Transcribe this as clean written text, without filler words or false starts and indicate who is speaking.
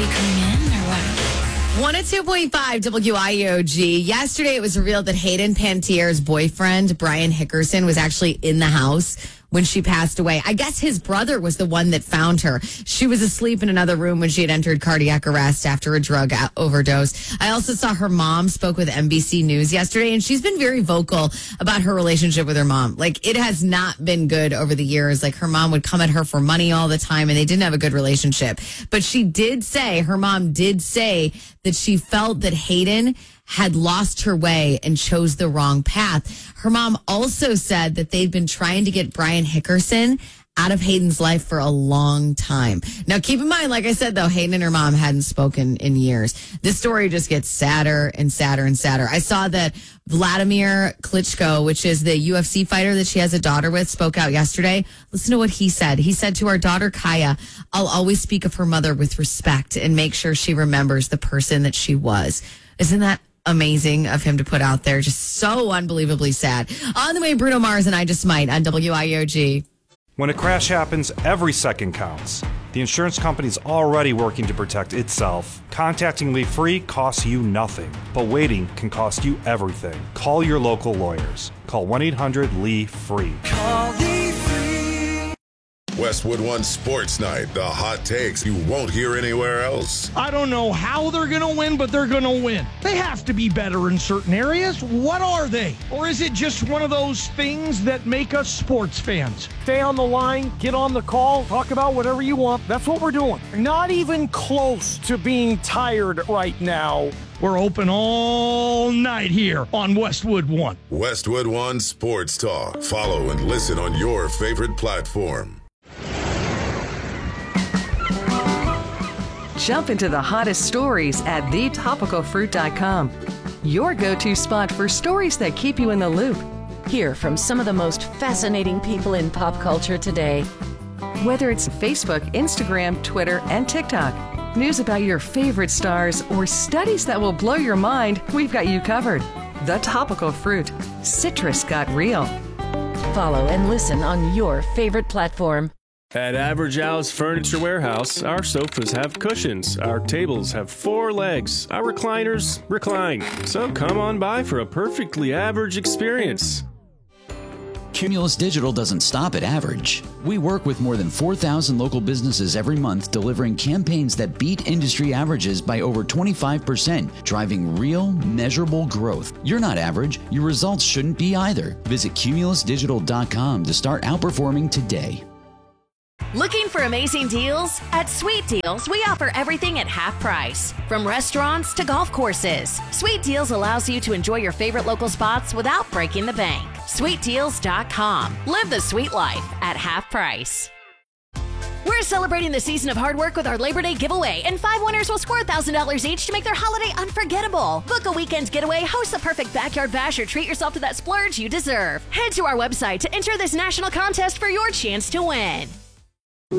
Speaker 1: you coming in or what?
Speaker 2: 102.5 WIOG. Yesterday, it was revealed that Hayden Panettiere's boyfriend, Brian Hickerson, was actually in the house when she passed away. I guess his brother was the one that found her. She was asleep in another room when she had entered cardiac arrest after a drug overdose. I also saw her mom spoke with NBC News yesterday, and she's been very vocal about her relationship with her mom. Like, it has not been good over the years. Like, her mom would come at her for money all the time, and they didn't have a good relationship. But her mom did say that she felt that Hayden had lost her way and chose the wrong path. Her mom also said that they'd been trying to get Brian Hickerson out of Hayden's life for a long time. Now, keep in mind, like I said, though, Hayden and her mom hadn't spoken in years. This story just gets sadder and sadder and sadder. I saw that Vladimir Klitschko, which is the UFC fighter that she has a daughter with, spoke out yesterday. Listen to what he said. He said to our daughter, Kaya, I'll always speak of her mother with respect and make sure she remembers the person that she was. Isn't that amazing of him to put out there? Just so unbelievably sad. On the way, Bruno Mars and I Just Might on WIOG.
Speaker 3: When a crash happens, every second counts. The insurance company's already working to protect itself. Contacting Lee Free costs you nothing, but waiting can cost you everything. Call your local lawyers. Call 1-800-LEE-FREE.
Speaker 4: Call Lee Free.
Speaker 5: Westwood One Sports Night, the hot takes you won't hear anywhere else.
Speaker 6: I don't know how they're going to win, but they're going to win. They have to be better in certain areas. What are they? Or is it just one of those things that make us sports fans? Stay on the line, get on the call, talk about whatever you want. That's what we're doing. Not even close to being tired right now. We're open all night here on Westwood One.
Speaker 5: Westwood One Sports Talk. Follow and listen on your favorite platform.
Speaker 7: Jump into the hottest stories at thetopicalfruit.com. Your go-to spot for stories that keep you in the loop.
Speaker 1: Hear from some of the most fascinating people in pop culture today.
Speaker 7: Whether it's Facebook, Instagram, Twitter, and TikTok, news about your favorite stars, or studies that will blow your mind, we've got you covered. The Topical Fruit. Citrus got real.
Speaker 1: Follow and listen on your favorite platform.
Speaker 8: At Average Al's Furniture Warehouse, our sofas have cushions, our tables have 4 legs, our recliners recline. So come on by for a perfectly average experience.
Speaker 9: Cumulus Digital doesn't stop at average. We work with more than 4,000 local businesses every month, delivering campaigns that beat industry averages by over 25%, driving real, measurable growth. You're not average. Your results shouldn't be either. Visit cumulusdigital.com to start outperforming today.
Speaker 10: Looking for amazing deals? At Sweet Deals, we offer everything at half price. From restaurants to golf courses, Sweet Deals allows you to enjoy your favorite local spots without breaking the bank. SweetDeals.com. Live the sweet life at half price. We're celebrating the season of hard work with our Labor Day giveaway, and 5 winners will score $1,000 each to make their holiday unforgettable. Book a weekend getaway, host the perfect backyard bash, or treat yourself to that splurge you deserve. Head to our website to enter this national contest for your chance to win.